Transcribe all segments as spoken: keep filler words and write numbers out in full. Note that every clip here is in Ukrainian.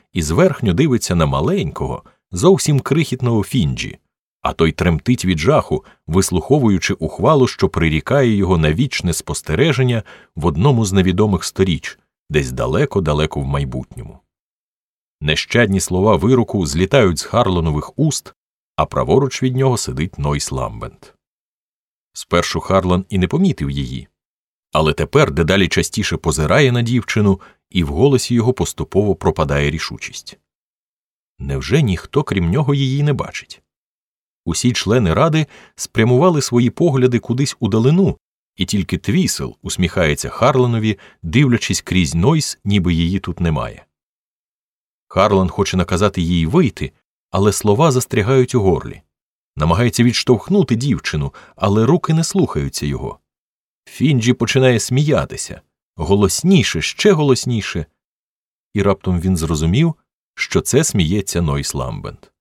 і зверхньо дивиться на маленького, зовсім крихітного Фінджі, а той тремтить від жаху, вислуховуючи ухвалу, що прирікає його на вічне спостереження в одному з невідомих сторіч, десь далеко-далеко в майбутньому. Нещадні слова вироку злітають з Харланових уст, а праворуч від нього сидить Нойс Ламбент. Спершу Харлан і не помітив її, але тепер дедалі частіше позирає на дівчину, і в голосі його поступово пропадає рішучість. Невже ніхто, крім нього, її не бачить? Усі члени ради спрямували свої погляди кудись удалину, і тільки Твісел усміхається Харланові, дивлячись крізь Нойс, ніби її тут немає. Харлан хоче наказати їй вийти, але слова застрягають у горлі. Намагається відштовхнути дівчину, але руки не слухаються його. Фінджі починає сміятися. Голосніше, ще голосніше. І раптом він зрозумів, що це сміється Нойс Ламбент.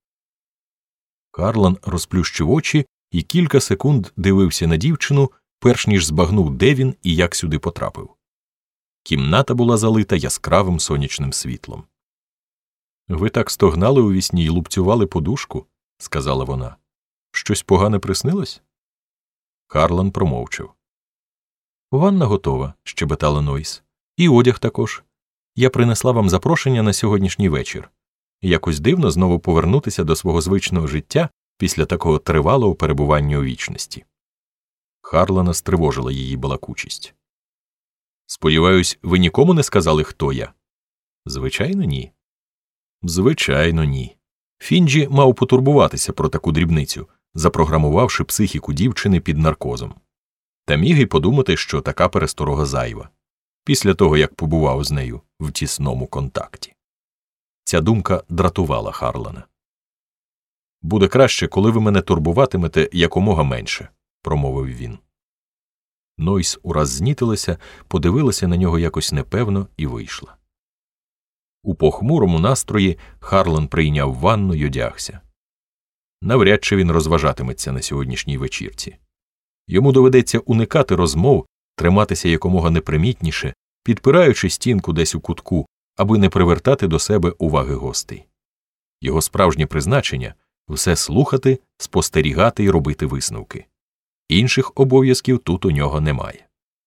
Харлан розплющив очі і кілька секунд дивився на дівчину, перш ніж збагнув, де він і як сюди потрапив. Кімната була залита яскравим сонячним світлом. «Ви так стогнали у вісні й лупцювали подушку?» – сказала вона. «Щось погане приснилось?» Харлан промовчав. «Ванна готова», – щебетала Нойс. «І одяг також. Я принесла вам запрошення на сьогоднішній вечір. Якось дивно знову повернутися до свого звичного життя після такого тривалого перебування у вічності». Харлана стривожила її балакучість. «Сподіваюсь, ви нікому не сказали, хто я?» «Звичайно, ні». «Звичайно, ні». Фінджі мав потурбуватися про таку дрібницю, запрограмувавши психіку дівчини під наркозом. Та міг і подумати, що така пересторога зайва, після того, як побував з нею в тісному контакті. Ця думка дратувала Харлана. «Буде краще, коли ви мене турбуватимете якомога менше», – промовив він. Нойс ураз знітилася, подивилася на нього якось непевно і вийшла. У похмурому настрої Харлан прийняв ванну й одягся. Навряд чи він розважатиметься на сьогоднішній вечірці. Йому доведеться уникати розмов, триматися якомога непримітніше, підпираючи стінку десь у кутку, аби не привертати до себе уваги гостей. Його справжнє призначення – все слухати, спостерігати і робити висновки. Інших обов'язків тут у нього немає.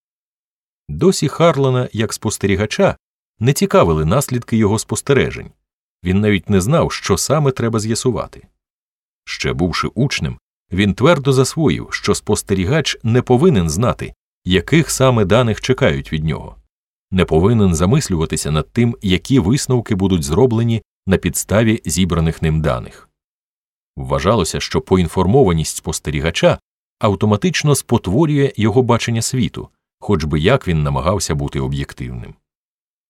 Досі Харлана, як спостерігача, не цікавили наслідки його спостережень. Він навіть не знав, що саме треба з'ясувати. Ще бувши учнем, він твердо засвоїв, що спостерігач не повинен знати, яких саме даних чекають від нього. Не повинен замислюватися над тим, які висновки будуть зроблені на підставі зібраних ним даних. Вважалося, що поінформованість спостерігача автоматично спотворює його бачення світу, хоч би як він намагався бути об'єктивним.